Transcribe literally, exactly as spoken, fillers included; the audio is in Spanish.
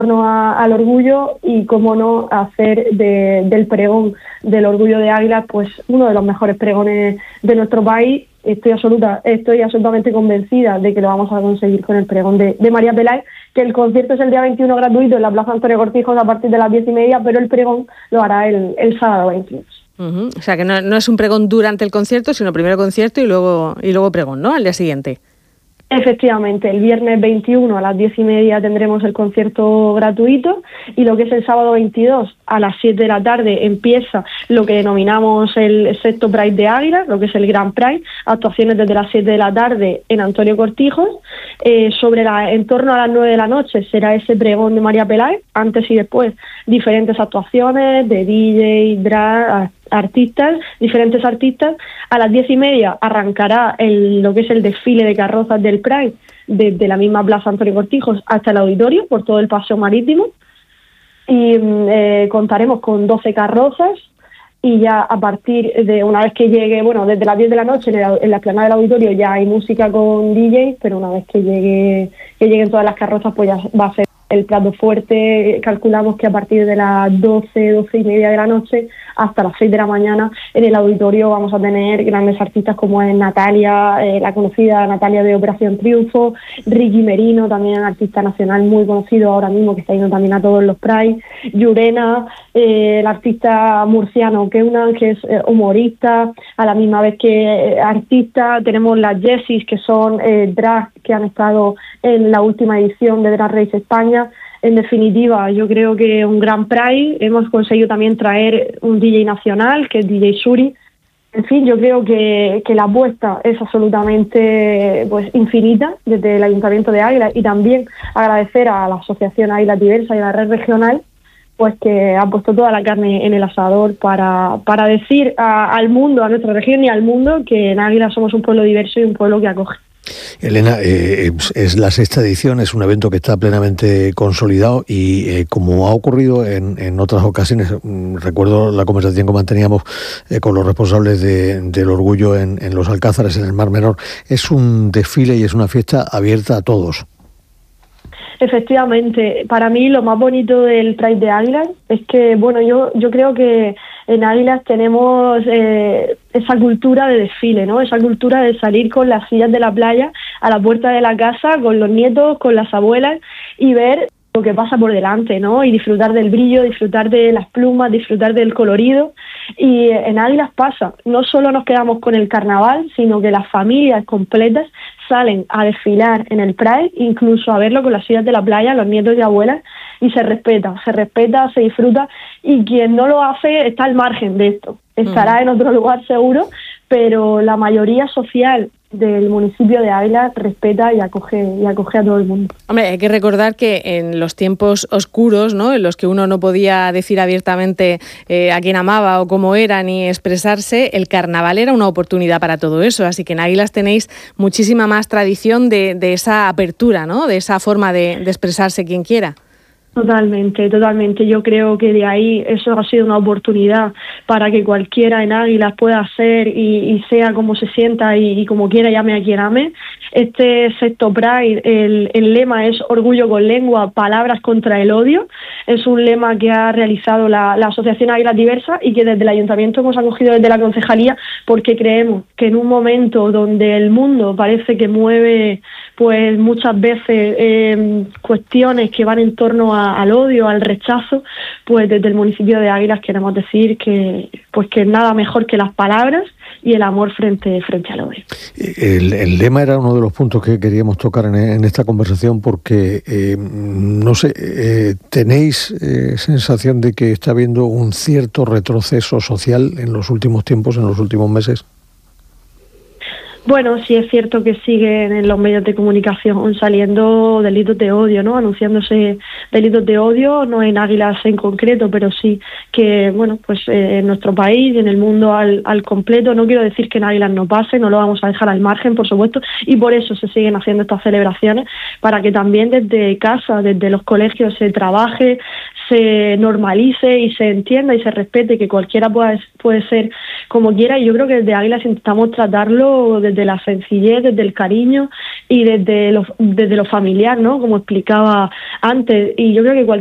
torno a, al orgullo y, cómo no, hacer de, del pregón del orgullo de Águilas pues uno de los mejores pregones de nuestro país. Estoy absoluta, estoy absolutamente convencida de que lo vamos a conseguir con el pregón de, de María Peláez, que el concierto es el día veintiuno gratuito en la Plaza Antonio Cortijos a partir de las diez y media, pero el pregón lo hará el, el sábado veintidós. Uh-huh. O sea que no, no es un pregón durante el concierto, sino primero concierto y luego y luego pregón, ¿no? Al día siguiente. Efectivamente, el viernes veintiuno a las diez y media tendremos el concierto gratuito y lo que es el sábado veintidós a las siete de la tarde empieza lo que denominamos el sexto Pride de Águilas, lo que es el Grand Pride, actuaciones desde las siete de la tarde en Antonio Cortijos. Eh, sobre la, en torno a las nueve de la noche será ese pregón de María Peláez, antes y después diferentes actuaciones de D J, drag, artistas, diferentes artistas. A las diez y media arrancará el, lo que es el desfile de carrozas del Pride desde la misma Plaza Antonio Cortijos hasta el auditorio por todo el paseo marítimo y eh, contaremos con doce carrozas y ya a partir de una vez que llegue, bueno, desde las diez de la noche en, el, en la explanada del auditorio ya hay música con D J, pero una vez que llegue que lleguen todas las carrozas pues ya va a ser el plato fuerte. Calculamos que a partir de las doce, doce y media de la noche hasta las seis de la mañana en el auditorio vamos a tener grandes artistas como es Natalia, eh, la conocida Natalia de Operación Triunfo, Ricky Merino, también artista nacional muy conocido ahora mismo que está yendo también a todos los Pride, Yurena, eh, el artista murciano Keunan, que es eh, humorista, a la misma vez que eh, artista. Tenemos las Jessis, que son eh, drag que han estado en la última edición de Drag Race España. En definitiva, yo creo que un gran Pride. Hemos conseguido también traer un D J nacional, que es D J Suri. En fin, yo creo que, que la apuesta es absolutamente pues infinita desde el Ayuntamiento de Águilas, y también agradecer a la Asociación Águilas Diversas y a la Red Regional pues que ha puesto toda la carne en el asador para, para decir a, al mundo, a nuestra región y al mundo, que en Águilas somos un pueblo diverso y un pueblo que acoge. Elena, eh, es la sexta edición, es un evento que está plenamente consolidado y eh, como ha ocurrido en, en otras ocasiones, mmm, recuerdo la conversación que manteníamos eh, con los responsables de, del orgullo en, en los Alcázares, en el Mar Menor, es un desfile y es una fiesta abierta a todos. Efectivamente, para mí lo más bonito del Pride de Águilas es que, bueno, yo yo creo que en Águilas tenemos eh, esa cultura de desfile, ¿no? Esa cultura de salir con las sillas de la playa a la puerta de la casa, con los nietos, con las abuelas y ver lo que pasa por delante, ¿no? Y disfrutar del brillo, disfrutar de las plumas, disfrutar del colorido. Y en Águilas pasa, no solo nos quedamos con el carnaval, sino que las familias completas salen a desfilar en el Pride, incluso a verlo con las sillas de la playa, los nietos y abuelas, y se respeta, se respeta, se disfruta, y quien no lo hace está al margen de esto, estará uh-huh. en otro lugar seguro, pero la mayoría social del municipio de Águilas respeta y acoge y acoge a todo el mundo. Hombre, hay que recordar que en los tiempos oscuros, ¿no?, en los que uno no podía decir abiertamente eh, a quién amaba o cómo era ni expresarse, el carnaval era una oportunidad para todo eso, así que en Águilas tenéis muchísima más tradición de, de esa apertura, ¿no?, de esa forma de, de expresarse quien quiera. Totalmente, totalmente. Yo creo que de ahí eso ha sido una oportunidad para que cualquiera en Águilas pueda ser y, y sea como se sienta y, y como quiera, llame a quien ame. Este sexto Pride, el, el lema es Orgullo con Lengua, Palabras contra el Odio. Es un lema que ha realizado la, la Asociación Águilas Diversas y que desde el Ayuntamiento hemos acogido desde la Concejalía, porque creemos que en un momento donde el mundo parece que mueve pues muchas veces eh, cuestiones que van en torno a al odio, al rechazo, pues desde el municipio de Águilas queremos decir que pues que nada mejor que las palabras y el amor frente frente al odio. El, el lema era uno de los puntos que queríamos tocar en, en esta conversación porque, eh, no sé, eh, ¿tenéis eh, sensación de que está habiendo un cierto retroceso social en los últimos tiempos, en los últimos meses? Bueno, sí es cierto que siguen en los medios de comunicación saliendo delitos de odio, ¿no? Anunciándose delitos de odio, no en Águilas en concreto, pero sí que, bueno, pues eh, en nuestro país, en el mundo al, al completo. No quiero decir que en Águilas no pase, no lo vamos a dejar al margen, por supuesto, y por eso se siguen haciendo estas celebraciones, para que también desde casa, desde los colegios se trabaje, se normalice y se entienda y se respete que cualquiera pueda, puede ser como quiera. Y yo creo que desde Águilas intentamos tratarlo de desde la sencillez, desde el cariño y desde lo, desde lo familiar, ¿no? Como explicaba antes. Y yo creo que cualquier